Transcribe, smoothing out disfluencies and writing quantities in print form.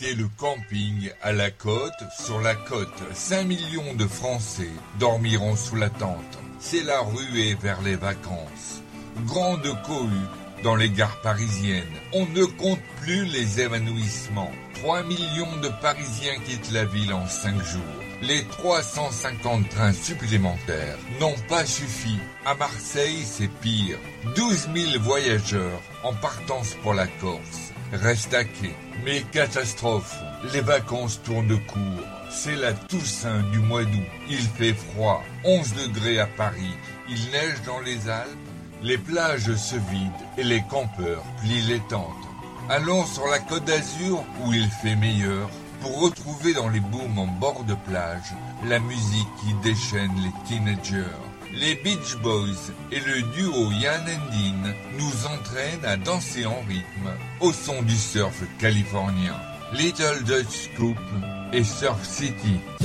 C'était le camping à la côte, sur la côte. 5 millions de Français dormiront sous la tente. C'est la ruée vers les vacances. Grande cohue dans les gares parisiennes. On ne compte plus les évanouissements. 3 millions de Parisiens quittent la ville en 5 jours. Les 350 trains supplémentaires n'ont pas suffi. À Marseille, c'est pire. 12 000 voyageurs en partance pour la Corse restent à quai. Mais catastrophe, les vacances tournent court. C'est la Toussaint du mois d'août. Il fait froid, 11 degrés à Paris. Il neige dans les Alpes. Les plages se vident et les campeurs plient les tentes. Allons sur la Côte d'Azur où il fait meilleur pour retrouver dans les booms en bord de plage la musique qui déchaîne les teenagers. Les Beach Boys et le duo Yann and Dean nous entraînent à danser en rythme au son du surf californien. Little Dutch Scoop et Surf City.